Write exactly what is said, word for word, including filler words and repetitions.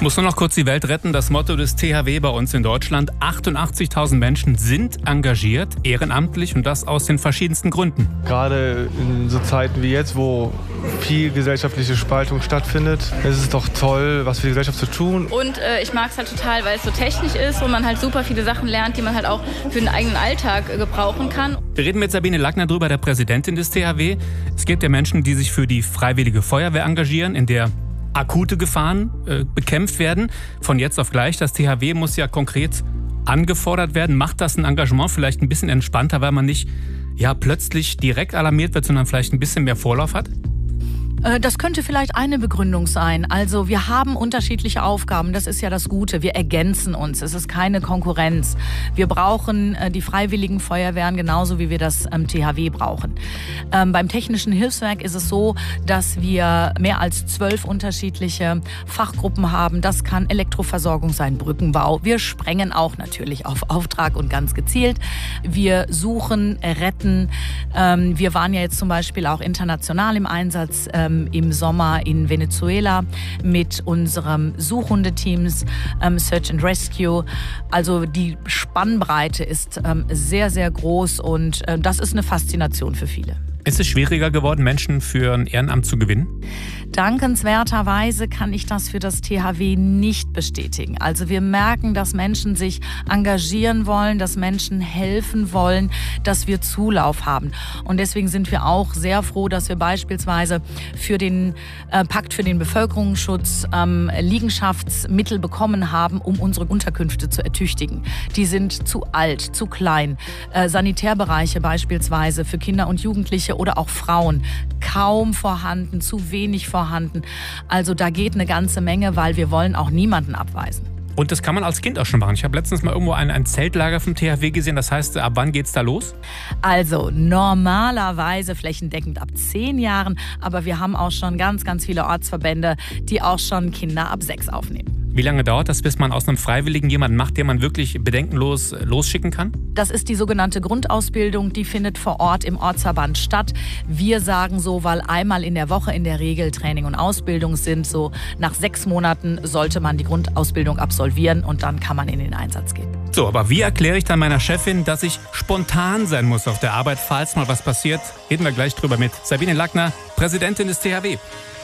Muss nur noch kurz die Welt retten. Das Motto des T H W bei uns in Deutschland. achtundachtzigtausend Menschen sind engagiert, ehrenamtlich und das aus den verschiedensten Gründen. Gerade in so Zeiten wie jetzt, wo viel gesellschaftliche Spaltung stattfindet, ist es doch toll, was für die Gesellschaft zu tun. Und äh, ich mag es halt total, weil es so technisch ist und man halt super viele Sachen lernt, die man halt auch für den eigenen Alltag äh, gebrauchen kann. Wir reden mit Sabine Lackner drüber, der Präsidentin des T H W. Es gibt ja Menschen, die sich für die Freiwillige Feuerwehr engagieren, in der akute Gefahren äh, bekämpft werden. Von jetzt auf gleich. Das T H W muss ja konkret angefordert werden. Macht das ein Engagement vielleicht ein bisschen entspannter, weil man nicht ja, plötzlich direkt alarmiert wird, sondern vielleicht ein bisschen mehr Vorlauf hat? Das könnte vielleicht eine Begründung sein. Also wir haben unterschiedliche Aufgaben, das ist ja das Gute. Wir ergänzen uns, es ist keine Konkurrenz. Wir brauchen die freiwilligen Feuerwehren genauso, wie wir das T H W brauchen. Ähm, beim Technischen Hilfswerk ist es so, dass wir mehr als zwölf unterschiedliche Fachgruppen haben. Das kann Elektroversorgung sein, Brückenbau. Wir sprengen auch natürlich auf Auftrag und ganz gezielt. Wir suchen, retten. Ähm, wir waren ja jetzt zum Beispiel auch international im Einsatz, ähm, im Sommer in Venezuela mit unserem Suchhundeteams ähm, Search and Rescue. Also die Spannbreite ist ähm, sehr, sehr groß und äh, das ist eine Faszination für viele. Ist es schwieriger geworden, Menschen für ein Ehrenamt zu gewinnen? Dankenswerterweise kann ich das für das T H W nicht bestätigen. Also wir merken, dass Menschen sich engagieren wollen, dass Menschen helfen wollen, dass wir Zulauf haben. Und deswegen sind wir auch sehr froh, dass wir beispielsweise für den äh, Pakt für den Bevölkerungsschutz ähm, Liegenschaftsmittel bekommen haben, um unsere Unterkünfte zu ertüchtigen. Die sind zu alt, zu klein. Äh, Sanitärbereiche beispielsweise für Kinder und Jugendliche oder auch Frauen kaum vorhanden, zu wenig vorhanden. Also da geht eine ganze Menge, weil wir wollen auch niemanden abweisen. Und das kann man als Kind auch schon machen. Ich habe letztens mal irgendwo ein, ein Zeltlager vom T H W gesehen. Das heißt, ab wann geht's da los? Also normalerweise flächendeckend ab zehn Jahren. Aber wir haben auch schon ganz, ganz viele Ortsverbände, die auch schon Kinder ab sechs aufnehmen. Wie lange dauert das, bis man aus einem Freiwilligen jemanden macht, den man wirklich bedenkenlos losschicken kann? Das ist die sogenannte Grundausbildung, die findet vor Ort im Ortsverband statt. Wir sagen so, weil einmal in der Woche in der Regel Training und Ausbildung sind. So nach sechs Monaten sollte man die Grundausbildung absolvieren und dann kann man in den Einsatz gehen. So, aber wie erkläre ich dann meiner Chefin, dass ich spontan sein muss auf der Arbeit, falls mal was passiert? Reden wir gleich drüber mit Sabine Lackner, Präsidentin des T H W.